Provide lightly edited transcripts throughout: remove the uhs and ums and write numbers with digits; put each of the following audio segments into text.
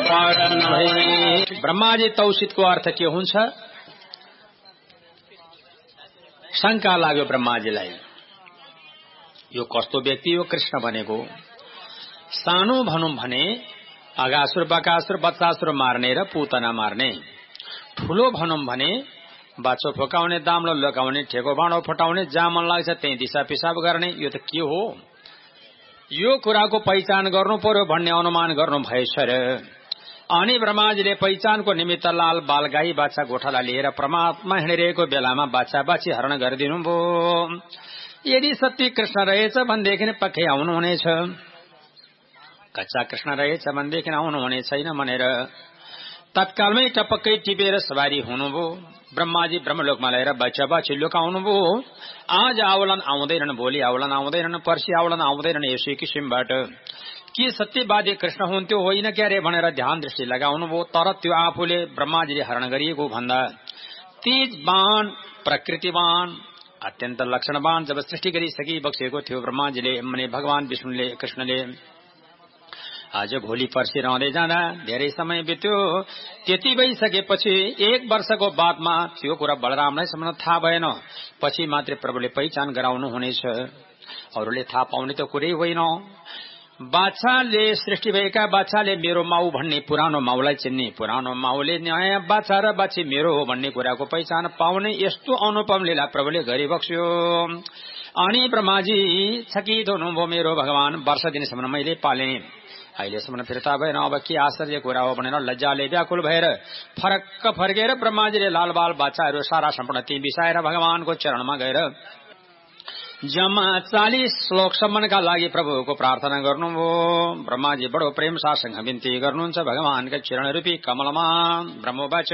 ब्रह्माजी तौसितको अर्थ के हुन्छ? शंका लाग्यो ब्रह्माजीलाई, यो कस्तो व्यक्ति हो कृष्ण भनेको? सानो भनौं भने अगासुर बकासुर बच्चासुर मार्ने र पूतना मार्ने, ठूलो भनौं भने बाछो फकाउने, दाम्लो लगाउने, ठेको भाँडो फटाउने, जहाँ मन लाग्छ त्यही दिशा पिसाब गर्ने, यो त के हो? यो कुराको पहिचान गर्नु पर्यो भन्ने अनुमान गर्नु भएछ र। अनि ब्रह्माजीले पहिचानको निमित्त लाल बाल गाई बाछा गोठाला लिएर परमात्मा हिँडिरहेको बेलामा बाछा बाछी हरण गरिदिनु भयो। यदि सत्य कृष्ण रहेछ भनेदेखि पक्कै आउनुहुनेछ, कच्चा कृष्ण रहेछ भनेदेखि आउनुहुने छैन भनेर तत्कालमै टपक्कै टिपेर सवारी हुनुभयो। ब्रह्माजी ब्रह्मलोकमा ल्याएर बच्चा बाछी लुकाउनु भयो। आज आउलान् आउँदैनन्, भोलि आउलान् आउँदैनन्, पर्सि आउलान् आउँदैनन्, यसै किसिमबाट के सत्यवादी कृष्ण हुन्थ्यो होइन क्यारे भनेर ध्यान दृष्टि लगाउनु भयो। तर त्यो आफूले ब्रह्माजीले हरण गरिएको भन्दा तेज बाण, प्रकृतिवान, अत्यन्त लक्षणवान जब सृष्टि गरिसकि बक्सेको थियो ब्रह्माजीले, माने भगवान विष्णुले, कृष्णले। आज भोलि पर्सि रहँदै जाँदा धेरै समय बित्यो। त्यति भइसकेपछि 1 वर्षको बादमा त्यो कुरा बलरामलाई सम्म थाहा भएन। पछि मात्रै प्रभुले पहिचान गराउनु हुनेछ, अरूले थाहा पाउने त कुरै होइन। बाछाले सृष्टि भएका बाछाले मेरो माउ भन्ने पुरानो माउलाई चिन्ने, पुरानो माउले नयाँ बाछा र बाछी मेरो हो भन्ने कुराको पहिचान पाउने, यस्तो अनुपम लीला प्रभुले गरिबक्स्यो। अनि ब्रह्माजी चकित हुनुभयो, मेरो भगवान वर्ष दिनसम्म मैले पाले, अहिलेसम्म फिर्ता भएन, अब के आश्चर्य कुरा हो भनेर लज्जाले व्याकुल भएर फरक्क फर्केर ब्रह्माजीले लाल बाल बाछाहरू सारा सम्पूर्ण ती बिसाएर भगवानको चरणमा गएर जम्मा 40 श्लोकसम्मका लागि प्रभुको प्रार्थना गर्नुभयो। ब्रह्माजी बडो प्रेम साथसँग विन्ती गर्नुहुन्छ भगवानका चरण रूपी कमलमा। ब्रह्मवाच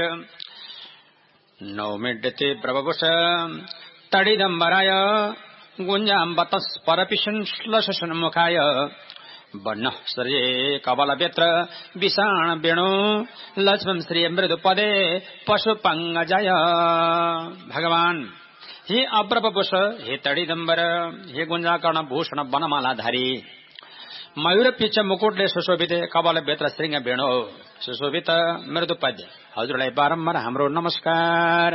नौमिड्यते ब्रह्मवुष तडिदम्बराय गुञ्जाम्बतस् परपिशन्श्लशन्मुखाय वर्ण सर्ये कबल व्यत्र विषाण वेणु लक्ष्मण श्री मृदुपदे पशुपंगजय। भगवान हे अब्रभुष, हे तडिदम्बर, हे गुंजाकर्ण भूषण वनमालाधारी, मयूर पिच्छ मुकुटले सुशोभित कबल व्यत्र श्रृंग वेणु सुशोभित मृदुपद, हजुरलाई बारम्बार हाम्रो नमस्कार।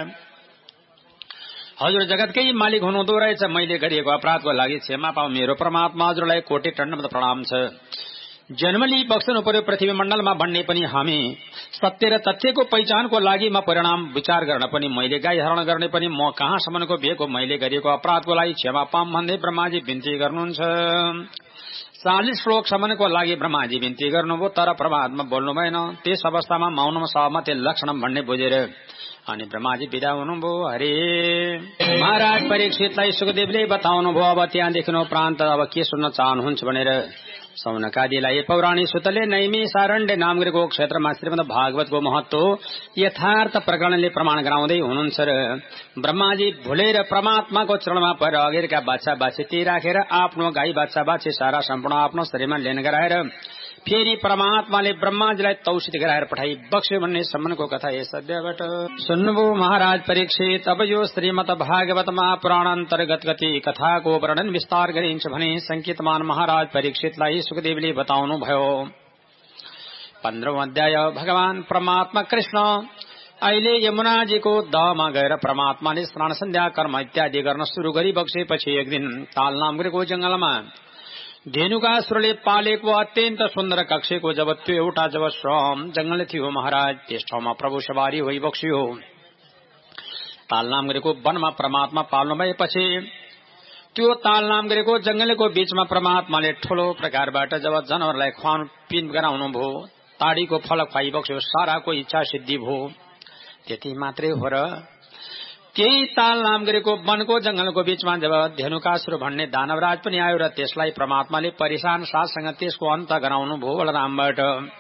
हजुर जगतकै मालिक हुनुहुँदो रहेछ, मैले गरिएको अपराधको लागि क्षमा पाऊ मेरो परमात्मा, हजुरलाई कोटि दण्डवत प्रणाम छ। जन्मली बक्सनु पर्यो पृथ्वी मण्डलमा भन्ने पनि हामी, सत्य र तथ्यको पहिचानको लागि म परिणाम विचार गर्न पनि, मैले गाई हरण गर्ने पनि, म कहाँसम्मको भेको मैले गरिएको अपराधको लागि क्षमा पाऊँ भन्दै ब्रह्माजी बिन्ती गर्नुहुन्छ। 40 श्लोकसम्मको लागि ब्रह्माजी बिन्ती गर्नुभयो, तर परमात्मा बोल्नु भएन। त्यस अवस्थामा मौनमा सहमति लक्षण भन्ने बुझेर अनि ब्रह्माजी विदा हुनुभयो। हरे महाराज परीक्षितलाई सुखदेवले बताउनु भयो, अब त्यहाँदेखि प्रान्त अब के सुन्न चाहनुहुन्छ भनेर। सौनकादिलाई पौराणिक सूत्रले नैमिषारण्य नाम गरेको क्षेत्रमा श्रीमद् भागवतको महत्व यथार्थ प्रकरणले प्रमाण गराउँदै हुनुहुन्छ र ब्रह्माजी भुलेर परमात्माको चरणमा परेर अघिका बाछा बाछी राखेर आफ्नो गाई बाछा बाछी सारा सम्पूर्ण आफ्नो शरीरमा लेन गराएर फेरि परमात्माले ब्रह्माजीलाई तौसित गराएर पठाई बक्स्यो भन्ने सम्मको कथा यस अध्यायबाट सुन्नुभयो महाराज परीक्षित। अब यो श्रीमद् भागवतमा पुराण अन्तर्गत कति कथाको वर्णन विस्तार गरिन्छ भने संकेतमान महाराज परीक्षितलाई सुखदेवले बताउनु भयो। 15औं अध्याय। भगवान परमात्मा कृष्ण अहिले यमुनाजीको दहमा गएर परमात्माले स्नान सन्ध्या कर्म इत्यादि गर्न शुरू गरी बक्सेपछि एक दिन ताल नाम गरेको जंगलमा धेनुकासुरले पालेको अत्यन्त सुन्दर कक्षको जब त्यो एउटा जब श्रम जंगल थियो महाराज, त्यस ठाउँमा प्रभु सवारी भइबक्स्यो। ताल नाम गरेको वनमा परमात्मा पाल्नु भएपछि त्यो ताल नाम गरेको जंगलको बीचमा परमात्माले ठूलो प्रकारबाट जब जनावरलाई खुवाउनु पिन गराउनु भयो, ताडीको फल खुवाइबक्स्यो, साराको इच्छा सिद्धि भयो। त्यति मात्रै हो र त्यही ताल नाम गरेको वनको जंगलको बीचमा जब धेनुकासुर भन्ने दानवराज पनि आयो र त्यसलाई परमात्माले परेशान साथसँग त्यसको अन्त गराउनु भयो बलरामबाट।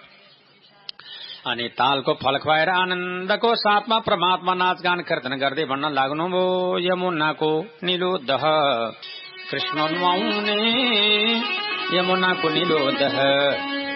अनि तालको फल खुवाएर आनन्दको साथमा परमात्मा नाचगान कीर्तन गर्दै भन्न लाग्नुभयो, यमुनाको निलो दह कृष्ण नुहाउने, यमुनाको निलो दह